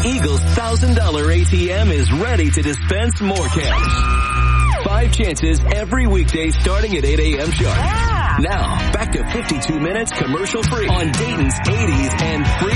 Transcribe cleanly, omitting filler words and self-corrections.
Eagle's $1,000 ATM is ready to dispense more cash. 5 chances every weekday starting at 8 a.m. sharp. Yeah. Now, back to 52 minutes commercial free on Dayton's 80s and free.